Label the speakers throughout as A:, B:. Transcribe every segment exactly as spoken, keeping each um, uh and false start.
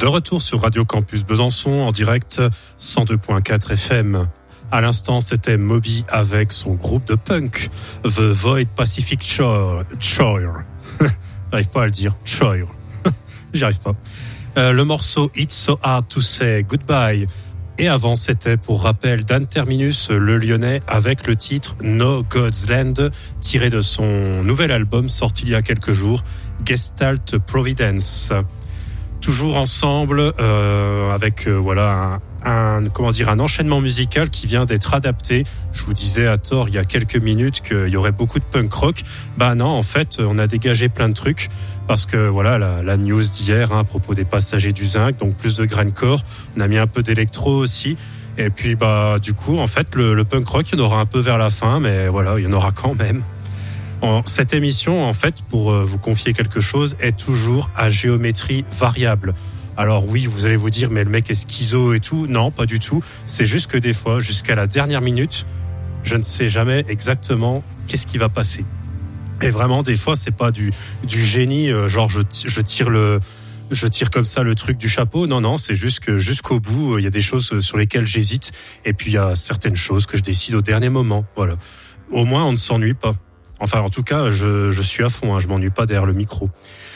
A: De retour sur Radio Campus Besançon en direct cent deux virgule quatre F M. À l'instant, c'était Moby avec son groupe de punk, The Void Pacific Shore. Shore. J'arrive pas à le dire. Shore. J'y arrive pas. Euh, le morceau It's So Hard to Say Goodbye. Et avant, c'était pour rappel Dan Terminus, le Lyonnais, avec le titre No God's Land, tiré de son nouvel album sorti il y a quelques jours, Gestalt Providence. Toujours ensemble, euh, avec euh, voilà un, un comment dire un enchaînement musical qui vient d'être adapté. Je vous disais à tort il y a quelques minutes qu'il y aurait beaucoup de punk rock. Bah non, en fait, on a dégagé plein de trucs parce que voilà la, la news d'hier hein, à propos des passagers du zinc, donc plus de grindcore. On a mis un peu d'électro aussi. Et puis bah du coup, en fait, le, le punk rock, il y en aura un peu vers la fin, mais voilà, il y en aura quand même. Cette émission, en fait, pour vous confier quelque chose, est toujours à géométrie variable. Alors oui, vous allez vous dire, mais le mec est schizo et tout. Non, pas du tout. C'est juste que des fois, jusqu'à la dernière minute, je ne sais jamais exactement qu'est-ce qui va passer. Et vraiment, des fois, c'est pas du, du génie, genre je, je tire le... je tire comme ça le truc du chapeau. Non, non, c'est juste que jusqu'au bout, il y a des choses sur lesquelles j'hésite. Et puis, il y a certaines choses que je décide au dernier moment. Voilà. Au moins, on ne s'ennuie pas. Enfin, en tout cas, je, je suis à fond, hein, je m'ennuie pas derrière le micro.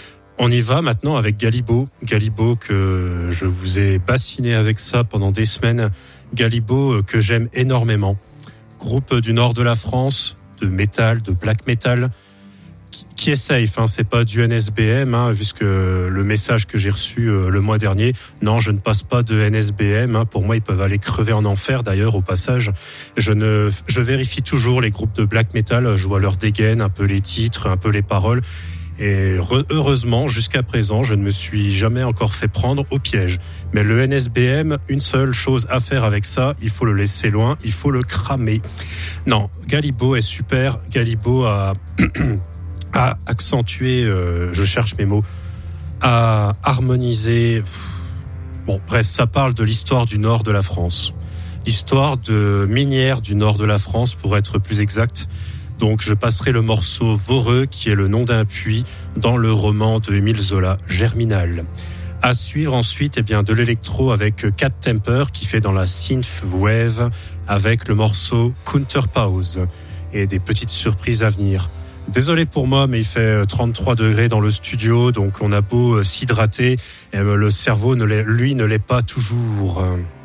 A: On y va maintenant avec Galibo. Galibo que je vous ai bassiné avec ça pendant des semaines. Galibo que j'aime énormément. Groupe du nord de la France, de métal, de black metal, qui est safe, hein, c'est pas du N S B M, hein, puisque le message que j'ai reçu euh, le mois dernier, non, je ne passe pas de N S B M, hein, pour moi ils peuvent aller crever en enfer d'ailleurs au passage. Je ne, je vérifie toujours les groupes de black metal, je vois leur dégaine, un peu les titres, un peu les paroles, et re- heureusement jusqu'à présent je ne me suis jamais encore fait prendre au piège. Mais le N S B M, une seule chose à faire avec ça, il faut le laisser loin, il faut le cramer. Non, Galibo est super, Galibo a à accentuer, euh, je cherche mes mots, à harmoniser. Bon, bref, ça parle de l'histoire du nord de la France. L'histoire de minière du nord de la France, pour être plus exact. Donc, je passerai le morceau Voreux, qui est le nom d'un puits dans le roman de Émile Zola, Germinal. À suivre ensuite, eh bien, de l'électro avec Cat Temper, qui fait dans la synth wave, avec le morceau Counterpause. Et des petites surprises à venir. Désolé pour moi, mais il fait trente-trois degrés dans le studio, donc on a beau s'hydrater, le cerveau, ne l'est, lui, ne l'est pas toujours.